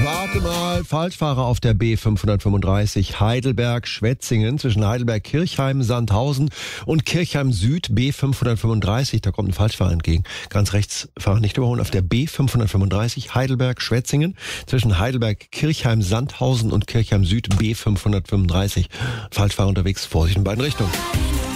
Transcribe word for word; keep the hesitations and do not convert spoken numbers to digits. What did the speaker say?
Warte mal, Falschfahrer auf der B fünfhundertfünfunddreißig Heidelberg-Schwetzingen zwischen Heidelberg-Kirchheim, Sandhausen und Kirchheim Süd B fünfhundertfünfunddreißig. Da kommt ein Falschfahrer entgegen. Ganz rechts fahren, nicht überholen, auf der B fünfhundertfünfunddreißig Heidelberg-Schwetzingen zwischen Heidelberg-Kirchheim, Sandhausen und Kirchheim Süd B fünfhundertfünfunddreißig. Falschfahrer unterwegs, Vorsicht in beiden Richtungen.